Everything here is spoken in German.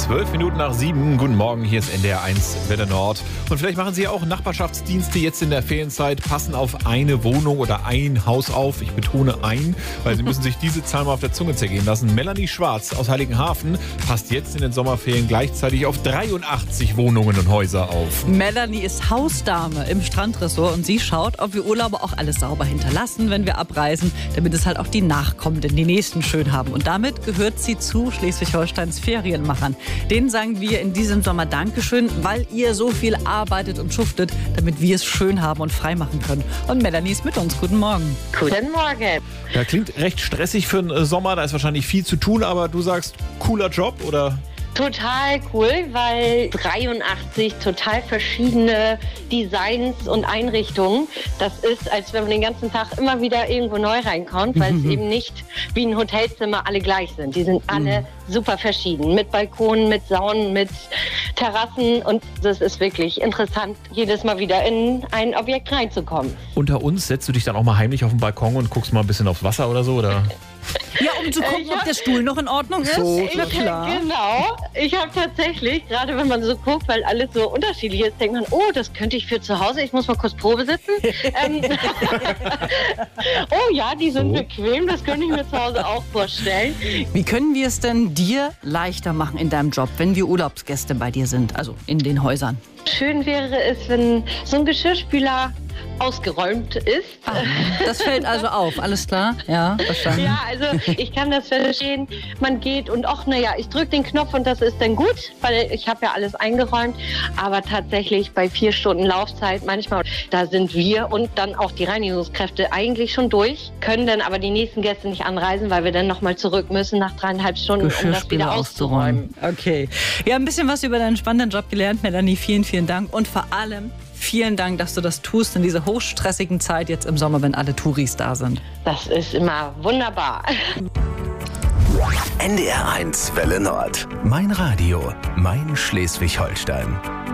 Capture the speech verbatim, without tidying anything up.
Zwölf Minuten nach sieben. Guten Morgen, hier ist N D R eins Welle Nord. Und vielleicht machen Sie auch Nachbarschaftsdienste jetzt in der Ferienzeit, passen auf eine Wohnung oder ein Haus auf. Ich betone ein, weil Sie müssen sich diese Zahl mal auf der Zunge zergehen lassen. Melanie Schwarz aus Heiligenhafen passt jetzt in den Sommerferien gleichzeitig auf dreiundachtzig Wohnungen und Häuser auf. Melanie ist Hausdame im Strandressort und sie schaut, ob wir Urlauber auch alles sauber hinterlassen, wenn wir abreisen, damit es halt auch die Nachkommenden, die Nächsten schön haben. Und damit gehört sie zu Schleswig-Holsteins Ferienmachern. Denen sagen wir in diesem Sommer Dankeschön, weil ihr so viel arbeitet und schuftet, damit wir es schön haben und frei machen können. Und Melanie ist mit uns. Guten Morgen. Guten Morgen. Ja, klingt recht stressig für den Sommer, da ist wahrscheinlich viel zu tun, aber du sagst, cooler Job, oder? Total cool, weil dreiundachtzig total verschiedene Designs und Einrichtungen. Das ist, als wenn man den ganzen Tag immer wieder irgendwo neu reinkommt, weil es eben nicht wie ein Hotelzimmer alle gleich sind. Die sind alle mhm. super verschieden. Mit Balkonen, mit Saunen, mit Terrassen. Und das ist wirklich interessant, jedes Mal wieder in ein Objekt reinzukommen. Unter uns setzt du dich dann auch mal heimlich auf den Balkon und guckst mal ein bisschen aufs Wasser oder so, oder? Ja, um zu gucken, ob der Stuhl noch in Ordnung ist. So, na klar. Genau. Ich habe tatsächlich, gerade wenn man so guckt, weil alles so unterschiedlich ist, denkt man, oh, das könnte ich für zu Hause, ich muss mal kurz Probe sitzen. ähm, oh ja, die sind so bequem, das könnte ich mir zu Hause auch vorstellen. Wie können wir es denn dir leichter machen in deinem Job, wenn wir Urlaubsgäste bei dir sind, also in den Häusern? Schön wäre es, wenn so ein Geschirrspüler ausgeräumt ist. Ach, das fällt also auf, alles klar? Ja, verstanden. Ja, also ich kann das verstehen. Man geht und ach, naja, ich drücke den Knopf und das ist dann gut, weil ich habe ja alles eingeräumt. Aber tatsächlich bei vier Stunden Laufzeit, manchmal, da sind wir und dann auch die Reinigungskräfte eigentlich schon durch, können dann aber die nächsten Gäste nicht anreisen, weil wir dann nochmal zurück müssen nach dreieinhalb Stunden, um das wieder auszuräumen. Okay. Wir haben ein bisschen was über deinen spannenden Job gelernt, Melanie. Vielen, vielen Dank. Und vor allem vielen Dank, dass du das tust in dieser hochstressigen Zeit jetzt im Sommer, wenn alle Touris da sind. Das ist immer wunderbar. N D R eins Welle Nord. Mein Radio, mein Schleswig-Holstein.